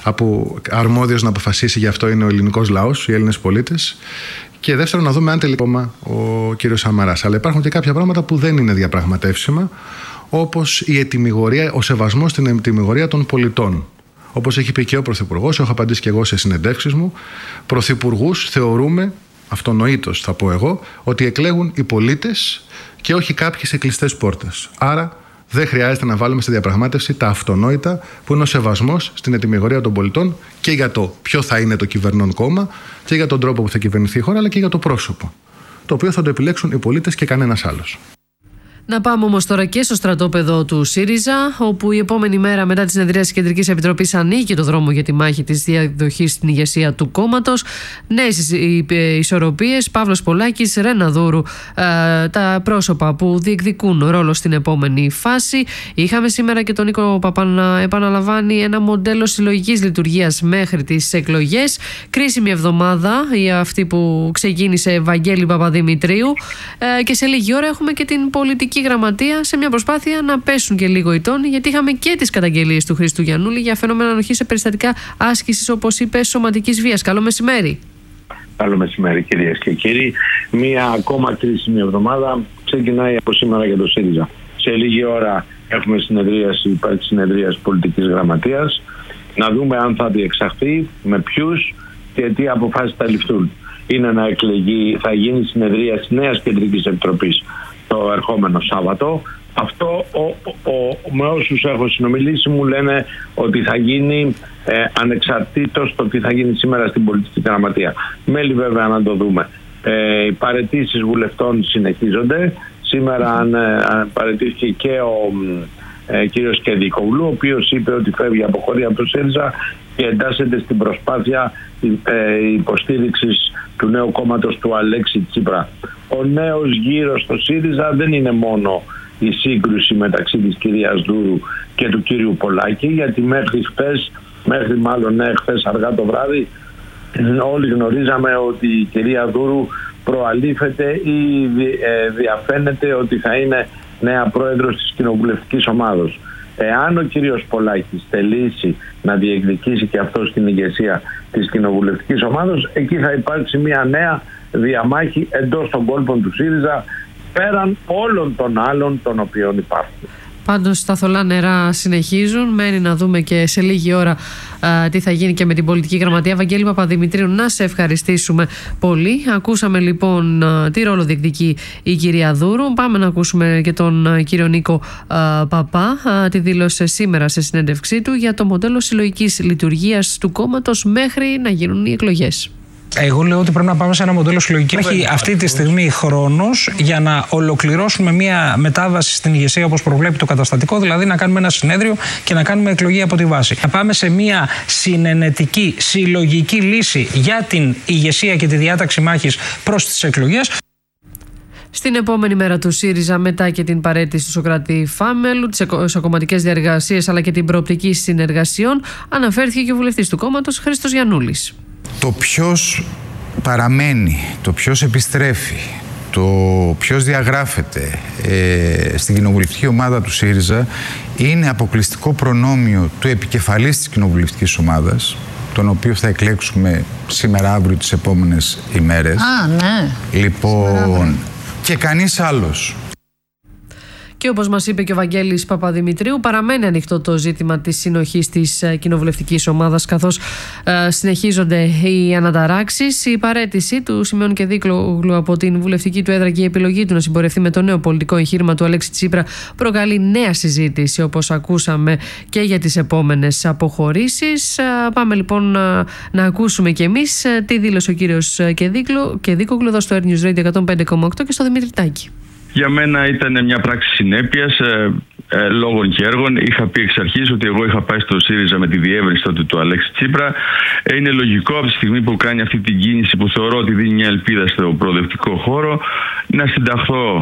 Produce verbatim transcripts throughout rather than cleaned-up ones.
από αρμόδιος να αποφασίσει γι' αυτό είναι ο ελληνικός λαός, οι Έλληνες πολίτες. Και δεύτερον, να δούμε αν τελικά ο κύριος Σαμαράς. Αλλά υπάρχουν και κάποια πράγματα που δεν είναι διαπραγματεύσιμα, όπως η ετυμηγορία, ο σεβασμός στην ετυμηγορία των πολιτών. Όπως έχει πει και ο Πρωθυπουργός, έχω απαντήσει και εγώ σε συνεντεύξεις μου, πρωθυπουργούς θεωρούμε, αυτονοήτως θα πω εγώ, ότι εκλέγουν οι πολίτες και όχι κάποιοι σε κλειστές πόρτες. Άρα δεν χρειάζεται να βάλουμε στη διαπραγμάτευση τα αυτονόητα που είναι ο σεβασμός στην ετυμηγορία των πολιτών και για το ποιο θα είναι το κυβερνών κόμμα και για τον τρόπο που θα κυβερνηθεί η χώρα, αλλά και για το πρόσωπο, το οποίο θα το επιλέξουν οι πολίτες και κανένας άλλος. Να πάμε όμως τώρα και στο στρατόπεδο του ΣΥΡΙΖΑ, όπου η επόμενη μέρα μετά τη συνεδρία της Κεντρικής Επιτροπής ανοίγει το δρόμο για τη μάχη της διαδοχής στην ηγεσία του κόμματος. Νέες ισορροπίες, Παύλος Πολάκης, Ρένα Δούρου, ε, τα πρόσωπα που διεκδικούν ρόλο στην επόμενη φάση. Είχαμε σήμερα και τον Νίκο Παπά να επαναλαμβάνει ένα μοντέλο συλλογικής λειτουργίας μέχρι τις εκλογές. Κρίσιμη εβδομάδα η αυτή που ξεκίνησε Βαγγέλη Παπαδημητρίου, ε, και σε λίγη ώρα έχουμε και την πολιτική γραμματεία σε μια προσπάθεια να πέσουν και λίγο οι τόνοι, γιατί είχαμε και τις καταγγελίες του Χρήστου Γιαννούλη για φαινόμενα ανοχής σε περιστατικά άσκησης, όπως είπε, σωματικής βίας. Καλό μεσημέρι. Καλό μεσημέρι, κυρίες και κύριοι. Μία ακόμα κρίσιμη εβδομάδα ξεκινάει από σήμερα για το ΣΥΡΙΖΑ. Σε λίγη ώρα έχουμε συνεδρίαση, υπάρχει συνεδρίαση πολιτικής γραμματείας. Να δούμε αν θα διεξαχθεί, με ποιους και τι αποφάσεις θα ληφθούν. Είναι να εκλεγεί, θα γίνει συνεδρίαση νέας Κεντρικής Επιτροπής το ερχόμενο Σάββατο. Αυτό ο, ο, ο, με όσους έχω συνομιλήσει μου λένε ότι θα γίνει ε, ανεξαρτήτως το τι θα γίνει σήμερα στην πολιτική γραμματεία. Μέλη βέβαια να το δούμε. Ε, οι παραιτήσεις βουλευτών συνεχίζονται. Σήμερα αν, αν παραιτήθηκε και ο ε, κύριος Κεδικοβλού, ο οποίος είπε ότι φεύγει, αποχωρεί από το ΣΥΡΙΖΑ και εντάσσεται στην προσπάθεια ε, υποστήριξης του νέου κόμματος του Αλέξη Τσίπρα. Ο νέος γύρος στο ΣΥΡΙΖΑ δεν είναι μόνο η σύγκρουση μεταξύ της κυρίας Δούρου και του κύριου Πολάκη, γιατί μέχρι χθες, μέχρι μάλλον ναι, χθες αργά το βράδυ, όλοι γνωρίζαμε ότι η κυρία Δούρου προαλήφεται ή διαφαίνεται ότι θα είναι νέα πρόεδρος της κοινοβουλευτικής ομάδος. Εάν ο κύριος Πολάκης θελήσει να διεκδικήσει και αυτό στην ηγεσία της κοινοβουλευτικής ομάδος, εκεί θα υπάρξει μια νέα διαμάχη εντός των κόλπων του ΣΥΡΙΖΑ, πέραν όλων των άλλων των οποίων υπάρχουν. Πάντως τα θολά νερά συνεχίζουν. Μένει να δούμε και σε λίγη ώρα α, τι θα γίνει και με την πολιτική γραμματεία. Βαγγέλη Παπαδημητρίου, να σε ευχαριστήσουμε πολύ. Ακούσαμε λοιπόν α, τι ρόλο διεκδικεί η κυρία Δούρου. Πάμε να ακούσουμε και τον α, κύριο Νίκο α, Παπά. Α, τη δήλωσε σήμερα σε συνέντευξή του για το μοντέλο συλλογικής λειτουργίας του κόμματος μέχρι να γίνουν οι εκλογές. Εγώ λέω ότι πρέπει να πάμε σε ένα μοντέλο συλλογική. Έχει αυτή τη στιγμή χρόνος για να ολοκληρώσουμε μια μετάβαση στην ηγεσία όπως προβλέπει το καταστατικό, δηλαδή να κάνουμε ένα συνέδριο και να κάνουμε εκλογή από τη βάση. Να πάμε σε μια συνενετική, συλλογική λύση για την ηγεσία και τη διάταξη μάχης προς τις εκλογές. Στην επόμενη μέρα του ΣΥΡΙΖΑ, μετά και την παραίτηση του Σωκράτη Φάμελου, τις εσωκομματικές διαργασίες αλλά και την προοπτική συνεργασιών, αναφέρθηκε και ο βουλευτής του κόμματος Χρήστος Γιαννούλης. Το ποιος παραμένει, το ποιος επιστρέφει, το ποιος διαγράφεται ε, στην κοινοβουλευτική ομάδα του ΣΥΡΙΖΑ είναι αποκλειστικό προνόμιο του επικεφαλής της κοινοβουλευτικής ομάδας, τον οποίο θα εκλέξουμε σήμερα, αύριο, τις επόμενες ημέρες. Α, ναι. Λοιπόν, και κανείς άλλος. Και όπως μας είπε και ο Βαγγέλης Παπαδημητρίου, παραμένει ανοιχτό το ζήτημα της συνοχής της κοινοβουλευτικής ομάδας, καθώς ε, συνεχίζονται οι αναταράξεις. Η παραίτηση του Σημεών Κεδίκλογλου από την βουλευτική του έδρα και η επιλογή του να συμπορευτεί με το νέο πολιτικό εγχείρημα του Αλέξη Τσίπρα προκαλεί νέα συζήτηση, όπως ακούσαμε, και για τις επόμενες αποχωρήσεις. Ε, πάμε λοιπόν να, να ακούσουμε κι εμείς ε, τι δήλωσε ο κύριος Κεδίκλογλου εδώ στο Air News Radio εκατόν πέντε κόμμα οκτώ και στο Δημήτρη Τάκη. Για μένα ήταν μια πράξη συνέπειας ε, ε, λόγων και έργων. Είχα πει εξ αρχής ότι εγώ είχα πάει στο ΣΥΡΙΖΑ με τη διεύρυνση τότε του Αλέξη Τσίπρα. Ε, είναι λογικό από τη στιγμή που κάνει αυτή την κίνηση που θεωρώ ότι δίνει μια ελπίδα στο προοδευτικό χώρο να συνταχθώ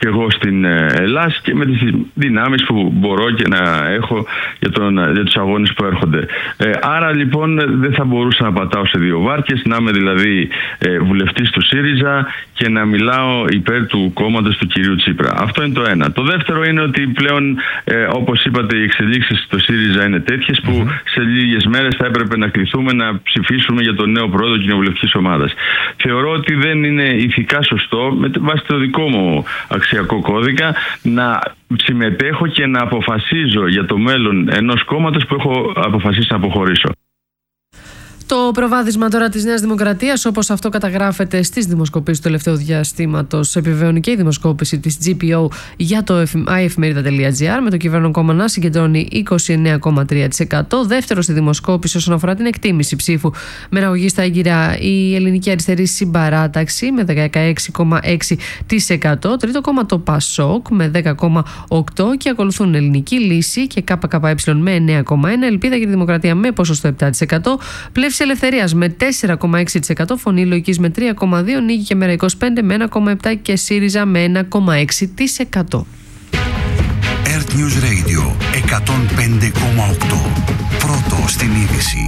και εγώ στην Ελλάδα και με τις δυνάμεις που μπορώ και να έχω για, τον, για τους αγώνες που έρχονται. Ε, άρα λοιπόν δεν θα μπορούσα να πατάω σε δύο βάρκες, να είμαι δηλαδή ε, βουλευτής του ΣΥΡΙΖΑ και να μιλάω υπέρ του κόμματος του κυρίου Τσίπρα. Αυτό είναι το ένα. Το δεύτερο είναι ότι πλέον, ε, όπως είπατε, οι εξελίξεις στο ΣΥΡΙΖΑ είναι τέτοιες που mm-hmm. σε λίγες μέρες θα έπρεπε να κληθούμε να ψηφίσουμε για τον νέο πρόεδρο κοινοβουλευτικής ομάδας. Θεωρώ ότι δεν είναι ηθικά σωστό, με βάση το δικό μου αξιακό κώδικα, να συμμετέχω και να αποφασίζω για το μέλλον ενός κόμματος που έχω αποφασίσει να αποχωρήσω. Το προβάδισμα τώρα της Νέας Δημοκρατίας, όπως αυτό καταγράφεται στις δημοσκοπήσεις του τελευταίου διαστήματος, επιβεβαιώνει και η δημοσκόπηση της τζι πι ο για το άι εφημερίδα τελεία τζι άρ, με το κυβερνόν κόμμα να συγκεντρώνει είκοσι εννέα κόμμα τρία τοις εκατό. Δεύτερο στη δημοσκόπηση όσον αφορά την εκτίμηση ψήφου με αναγωγή στα έγκυρα η Ελληνική Αριστερή Συμπαράταξη με δεκαέξι κόμμα έξι τοις εκατό. Τρίτο κόμμα το ΠΑΣΟΚ με δέκα κόμμα οκτώ τοις εκατό και ακολουθούν Ελληνική Λύση και ΚΚΕ με εννέα κόμμα ένα τοις εκατό, Ελπίδα για τη Δημοκρατία με ποσοστό επτά τοις εκατό, Πλεύση Ελευθερίας με τέσσερα κόμμα έξι τοις εκατό, Φωνή Λογικής με τρία κόμμα δύο τοις εκατό, Νίκη και Μέρα είκοσι πέντε με ένα κόμμα επτά τοις εκατό και ΣΥΡΙΖΑ με ένα κόμμα έξι τοις εκατό. Earth News Radio εκατόν πέντε κόμμα οκτώ. Πρώτο στην είδηση.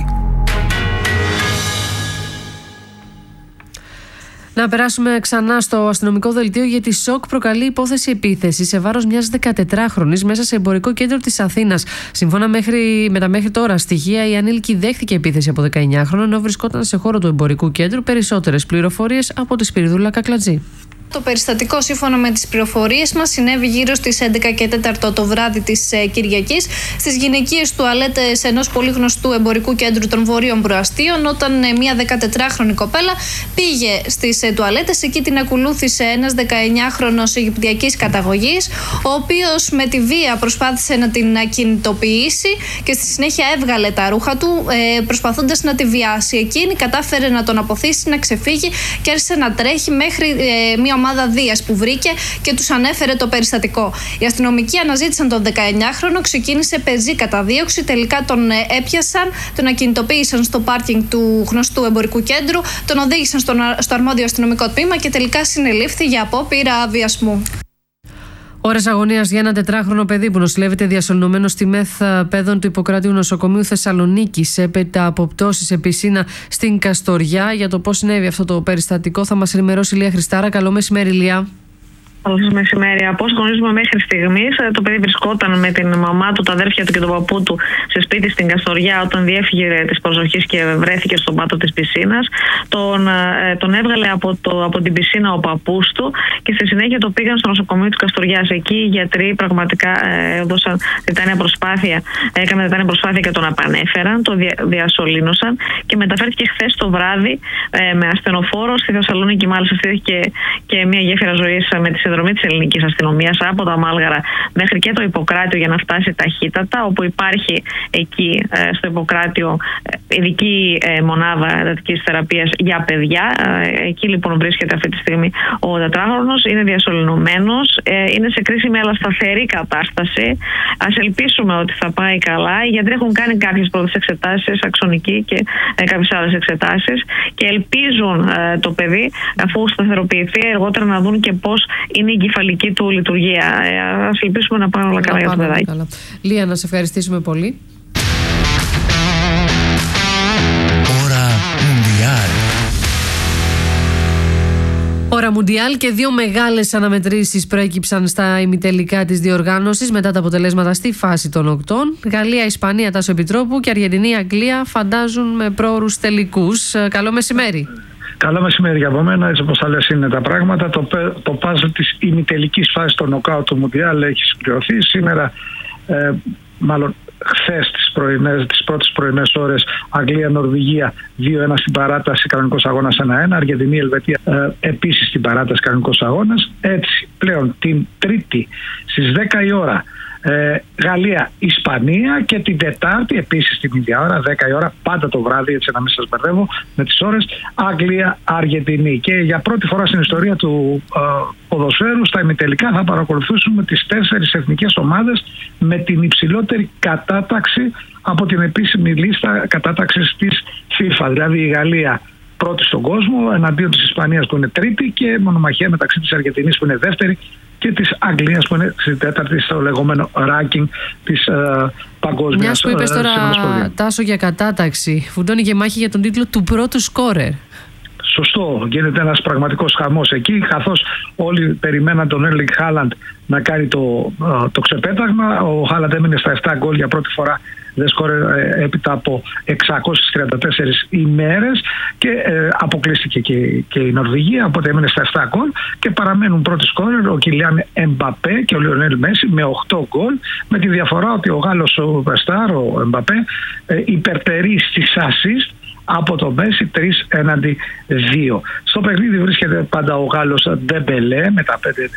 Να περάσουμε ξανά στο αστυνομικό δελτίο, γιατί σοκ προκαλεί υπόθεση επίθεση σε βάρος μιας δεκατετράχρονης μέσα σε εμπορικό κέντρο της Αθήνας. Σύμφωνα μέχρι, με τα μέχρι τώρα στοιχεία, η ανήλικη δέχτηκε επίθεση από δεκαεννιάχρονο ενώ βρισκόταν σε χώρο του εμπορικού κέντρου. Περισσότερες πληροφορίες από τη Σπυριδούλα Κακλατζή. Το περιστατικό, σύμφωνα με τις πληροφορίες μας, συνέβη γύρω στις έντεκα και τέσσερα το βράδυ της ε, Κυριακής στις γυναικείες τουαλέτες ενός πολύ γνωστού εμπορικού κέντρου των Βορείων Προαστίων, όταν ε, μια δεκατετράχρονη κοπέλα πήγε στις ε, τουαλέτες. Εκεί την ακολούθησε ένας δεκαεννιάχρονος Αιγυπτιακής καταγωγής, ο οποίος με τη βία προσπάθησε να την ακινητοποιήσει και στη συνέχεια έβγαλε τα ρούχα του, ε, προσπαθώντας να τη βιάσει. Εκείνη κατάφερε να τον αποθήσει, να ξεφύγει και άρχισε να τρέχει μέχρι ε, μια ομάδα Δίας που βρήκε και τους ανέφερε το περιστατικό. Οι αστυνομικοί αναζήτησαν τον δεκαεννιάχρονο, ξεκίνησε πεζή καταδίωξη, τελικά τον έπιασαν, τον ακινητοποίησαν στο πάρκινγκ του γνωστού εμπορικού κέντρου, τον οδήγησαν στο αρμόδιο αστυνομικό τμήμα και τελικά συνελήφθη για απόπειρα βιασμού. Ώρες αγωνίας για ένα τετράχρονο παιδί που νοσηλεύεται διασωληνωμένο στη ΜΕΘ Παιδών του Ιπποκρατίου Νοσοκομείου Θεσσαλονίκης έπειτα από πτώση σε πισίνα στην Καστοριά. Για το πώς συνέβη αυτό το περιστατικό θα μας ενημερώσει η Λία Χριστάρα. Καλό μεσημέρι, Λία. Καλό σας μεσημέρι. Από όσο γνωρίζουμε μέχρι στιγμής, το παιδί βρισκόταν με την μαμά του, τα αδέρφια του και τον παππού του σε σπίτι στην Καστοριά όταν διέφυγε της προσοχής και βρέθηκε στον πάτο της πισίνας. Τον, τον έβγαλε από, το, από την πισίνα ο παππούς του και στη συνέχεια το πήγαν στο νοσοκομείο της Καστοριάς. Εκεί οι γιατροί πραγματικά ε, έδωσαν τετάνια προσπάθεια, έκαναν τετάνια προσπάθεια και τον απανέφεραν, τον δια, διασωλήνωσαν και μεταφέρθηκε χθες το βράδυ ε, με ασθενοφόρο στη Θεσσαλονίκη. Μάλιστα στήθηκε και μια γέφυρα ζωής με τη συνδρομή της ελληνικής αστυνομίας από τα Μάλγαρα μέχρι και το Ιπποκράτιο για να φτάσει ταχύτατα, όπου υπάρχει εκεί στο Ιπποκράτιο ειδική μονάδα εντατικής θεραπείας για παιδιά. Εκεί λοιπόν βρίσκεται αυτή τη στιγμή ο τετράχρονος, είναι διασωληνωμένος, είναι σε κρίσιμη αλλά σταθερή κατάσταση. Ας ελπίσουμε ότι θα πάει καλά. Οι γιατροί έχουν κάνει κάποιες πρώτες εξετάσεις, αξονική και κάποιες άλλες εξετάσεις και ελπίζουν το παιδί, αφού σταθεροποιηθεί, αργότερα να δουν και πώς είναι η εγκεφαλική του λειτουργία. Ας ελπίσουμε να πάνε όλα καλά για το παιδάκι. Λία, να σε ευχαριστήσουμε πολύ. Ώρα Μουντιάλ. Ώρα Μουντιάλ και δύο μεγάλες αναμετρήσεις προέκυψαν στα ημιτελικά της διοργάνωσης μετά τα αποτελέσματα στη φάση των οκτών. Γαλλία-Ισπανία Τάσο Επιτρόπου και Αργεντινή-Αγγλία φαντάζουν με πρόωρους τελικούς. Καλό μεσημέρι. Καλό μεσημέρι για από μένα, έτσι όπως τα λες είναι τα πράγματα. Το, το παζλ της ημιτελικής φάσης των νοκάουτ του Μουντιάλ έχει συμπληρωθεί. Σήμερα, ε, μάλλον χθες τις, πρωινές, τις πρώτες πρωινές ώρες, Αγγλία-Νορβηγία δύο ένα στην παράταση, κανονικός αγώνας ένα ένα. Αργεντινή-Ελβετία ε, επίσης στην παράταση, κανονικός αγώνας. Έτσι πλέον την Τρίτη στις δέκα η ώρα Ε, Γαλλία-Ισπανία και την Τετάρτη επίσης την ίδια ώρα, δέκα η ώρα, πάντα το βράδυ, έτσι να μην σας μπερδεύω με τις ώρες, Αγγλία-Αργεντινή. Και για πρώτη φορά στην ιστορία του ε, ποδοσφαίρου στα ημιτελικά θα παρακολουθήσουμε τις τέσσερις εθνικές ομάδες με την υψηλότερη κατάταξη από την επίσημη λίστα κατάταξης της FIFA. Δηλαδή η Γαλλία πρώτη στον κόσμο εναντίον της Ισπανίας που είναι τρίτη και μονομαχία μεταξύ της Αργεντινής που είναι δεύτερη και της Αγγλίας που είναι στην τέταρτη στο λεγόμενο ranking της ε, παγκόσμιας. Μιας που είπες τώρα, Τάσο, για κατάταξη, φουντώνει και μάχη για τον τίτλο του πρώτου σκόρερ. Σωστό, γίνεται ένας πραγματικός χαμός εκεί, καθώς όλοι περιμέναν τον Έρλινγκ Χάλαντ να κάνει το, το ξεπέταγμα. Ο Χάλαντ έμεινε στα επτά γκολ για πρώτη φορά, δεν σκόρε έπειτα από εξακόσιες τριάντα τέσσερις ημέρες και ε, αποκλείστηκε και, και η Νορβηγία, οπότε έμεινε στα επτά γκολ και παραμένουν πρώτοι σκόρερ ο Κιλιάν Εμπαπέ και ο Λιονέλ Μέση με οκτώ γκολ, με τη διαφορά ότι ο Γάλλος ο Βεστάρ, ο Εμπαπέ, ε, υπερτερεί στις assist από το Μέση τρεις έναντι δύο. Στο παιχνίδι βρίσκεται πάντα ο Γάλλος Ντεμπελέ με τα πέντε ε,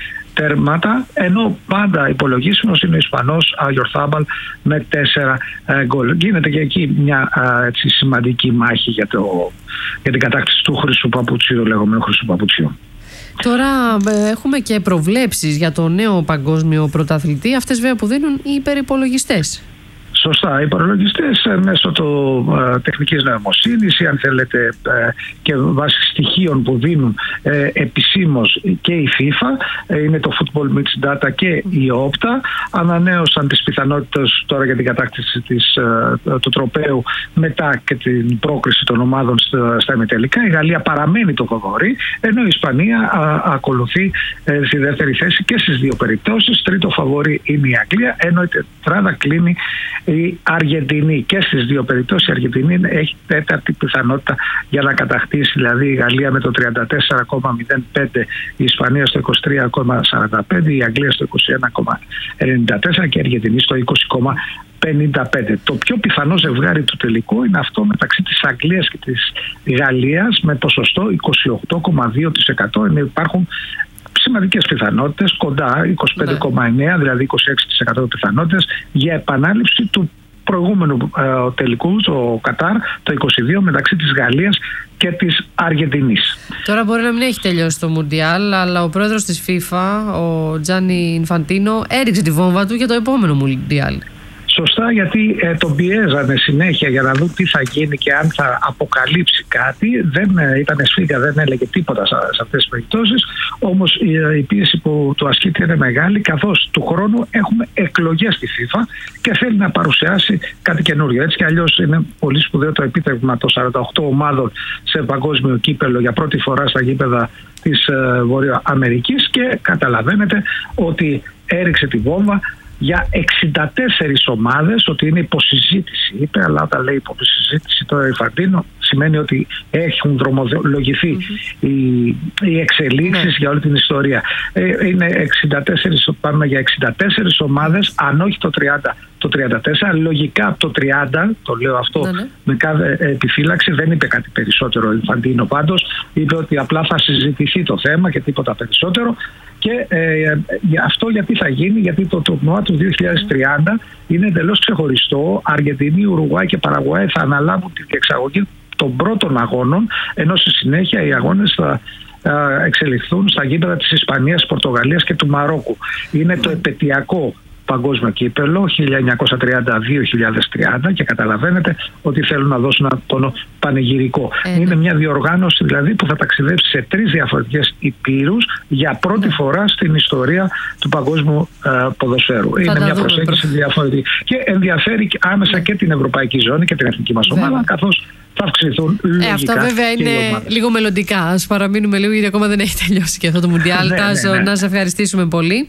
τέρματα, ενώ πάντα υπολογίσιμος είναι ο Ισπανός Αγιορθάμπαλ με τέσσερα ε, γκολ. Γίνεται και εκεί μια ε, έτσι, σημαντική μάχη για, το, για την κατάκτηση του χρυσού παπουτσίου, το λεγόμενο χρυσού παπουτσίου. Τώρα ε, έχουμε και προβλέψεις για το νέο παγκόσμιο πρωταθλητή, αυτές βέβαια που δίνουν οι υπερυπολογιστές. Σωστά, οι υπολογιστές μέσω του ε, τεχνικής νοημοσύνης ή αν θέλετε ε, και βάσει στοιχείων που δίνουν ε, επισήμως και η FIFA, ε, είναι το Football Mix Data και η Opta, ανανέωσαν τις πιθανότητες τώρα για την κατάκτηση της, ε, του τροπαίου μετά και την πρόκριση των ομάδων στα, στα ημιτελικά. Η Γαλλία παραμένει το φαβορί, ενώ η Ισπανία α, ακολουθεί ε, στη δεύτερη θέση και στις δύο περιπτώσεις. Τρίτο φαβορί είναι η Αγγλία, ενώ η τετράδα κλείνει η Αργεντινή. Και στις δύο περιπτώσεις η Αργεντινή έχει τέταρτη πιθανότητα για να κατακτήσει, δηλαδή η Γαλλία με το τριάντα τέσσερα κόμμα μηδέν πέντε, η Ισπανία στο είκοσι τρία κόμμα σαράντα πέντε, η Αγγλία στο είκοσι ένα κόμμα ενενήντα τέσσερα και η Αργεντινή στο είκοσι κόμμα πενήντα πέντε. Το πιο πιθανό ζευγάρι του τελικού είναι αυτό μεταξύ της Αγγλίας και της Γαλλίας με ποσοστό είκοσι οκτώ κόμμα δύο τοις εκατό. Υπάρχουν σημαντικές πιθανότητες, κοντά είκοσι πέντε κόμμα εννέα, δηλαδή είκοσι έξι τοις εκατό πιθανότητες για επανάληψη του προηγούμενου ε, τελικού, το Κατάρ, το είκοσι δύο, μεταξύ της Γαλλίας και της Αργεντινής. Τώρα μπορεί να μην έχει τελειώσει το Μουντιάλ, αλλά ο πρόεδρος της FIFA, ο Τζάνι Ινφαντίνο, έριξε τη βόμβα του για το επόμενο Μουντιάλ. Σωστά, γιατί ε, τον πιέζανε συνέχεια για να δουν τι θα γίνει και αν θα αποκαλύψει κάτι. Δεν ε, ήταν σφίγγα, δεν έλεγε τίποτα σε, σε αυτές τις περιπτώσεις. Όμως η, η πίεση που του ασκείται είναι μεγάλη, καθώς του χρόνου έχουμε εκλογές στη FIFA και θέλει να παρουσιάσει κάτι καινούριο. Έτσι κι αλλιώς είναι πολύ σπουδαίο το επίτευγμα των σαράντα οκτώ ομάδων σε παγκόσμιο κύπελο για πρώτη φορά στα γήπεδα της ε, Βορειοαμερικής και καταλαβαίνετε ότι έριξε τη βόμβα για εξήντα τέσσερις ομάδες, ότι είναι υποσυζήτηση, είπε, αλλά όταν λέει υποσυζήτηση τώρα η Φαντίνο σημαίνει ότι έχουν δρομολογηθεί mm-hmm. οι, οι εξελίξεις mm-hmm. για όλη την ιστορία. Ε, είναι εξήντα τέσσερις, πάμε για εξήντα τέσσερις ομάδες, αν όχι το τριάντα, το τριάντα τέσσερα, λογικά από το τριάντα, το λέω αυτό mm-hmm. με κάθε επιφύλαξη, δεν είπε κάτι περισσότερο η Φαντίνο πάντως, είπε ότι απλά θα συζητηθεί το θέμα και τίποτα περισσότερο. Και ε, αυτό γιατί θα γίνει, γιατί το τουρνουά του δύο χιλιάδες τριάντα είναι εντελώς ξεχωριστό. Αργεντινή, Ουρουγουάη και Παραγουάη θα αναλάβουν τη διεξαγωγή των πρώτων αγώνων, ενώ στη συνέχεια οι αγώνες θα ε, εξελιχθούν στα γήπεδα της Ισπανίας, Πορτογαλίας και του Μαρόκου. Είναι το επαιτειακό παγκόσμιο κύπελο χίλια εννιακόσια τριάντα δύο με δύο χιλιάδες τριάντα και καταλαβαίνετε ότι θέλουν να δώσουν ένα τόνο πανηγυρικό. Ε, είναι μια διοργάνωση δηλαδή που θα ταξιδέψει σε τρεις διαφορετικές υπήρους για πρώτη ε. φορά στην ιστορία του παγκόσμιου ε, ποδοσφαίρου. Θα είναι μια προσέγγιση διαφορετική και ενδιαφέρει άμεσα και την ευρωπαϊκή ζώνη και την εθνική μας ομάδα, καθώς θα αυξηθούν λογικά. Ε, αυτά βέβαια είναι λίγο μελλοντικά. Ας παραμείνουμε λίγο γιατί ακόμα δεν έχει τελειώσει και αυτό το Μουντιάλ. ναι, ναι, ναι. Να σε ευχαριστήσουμε πολύ.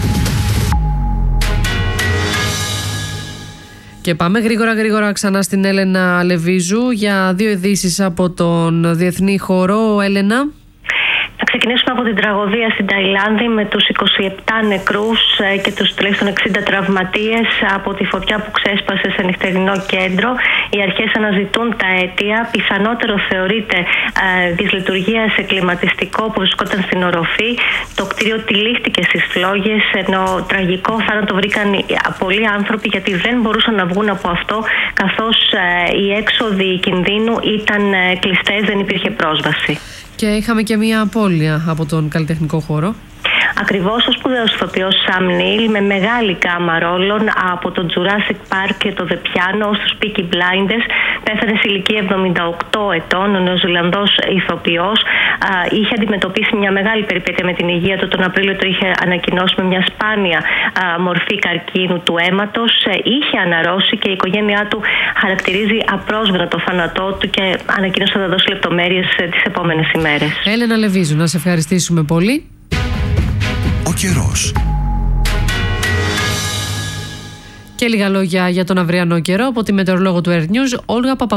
Και πάμε γρήγορα γρήγορα ξανά στην Έλενα Λεβίζου για δύο ειδήσεις από τον διεθνή χώρο. Έλενα. Να ξεκινήσουμε από την τραγωδία στην Ταϊλάνδη με τους είκοσι επτά νεκρούς και τους τουλάχιστον εξήντα τραυματίες από τη φωτιά που ξέσπασε σε νυχτερινό κέντρο. Οι αρχές αναζητούν τα αίτια. Πιθανότερο θεωρείται ε, δυσλειτουργία σε κλιματιστικό που βρισκόταν στην οροφή. Το κτίριο τυλίχτηκε στις φλόγες, ενώ τραγικό θάνατο βρήκαν πολλοί άνθρωποι γιατί δεν μπορούσαν να βγουν από αυτό, καθώς ε, οι έξοδοι κινδύνου ήταν ε, κλειστές, δεν υπήρχε πρόσβαση. Και είχαμε και μια απώλεια από τον καλλιτεχνικό χώρο. Ακριβώς ο σπουδαίος ηθοποιός Σαμ Νίλ με μεγάλη γάμα ρόλων από το Jurassic Park και το The Piano στους Peaky Blinders πέθανε σε ηλικία εβδομήντα οκτώ ετών. Ο Νεοζηλανδός ηθοποιός είχε αντιμετωπίσει μια μεγάλη περιπέτεια με την υγεία του. Τον Απρίλιο το είχε ανακοινώσει με μια σπάνια α, μορφή καρκίνου του αίματος. Είχε αναρρώσει και η οικογένειά του χαρακτηρίζει απρόσβετα το θάνατό του και ανακοίνωσε ότι θα δώσει λεπτομέρειες τις επόμενες ημέρες. Έλενα Λεβίζου, να σε ευχαριστήσουμε πολύ. Ο καιρός. Και λίγα λόγια για τον αυριανό καιρό από τη μετεωρολόγο του Earth News, Όλγα Παπα.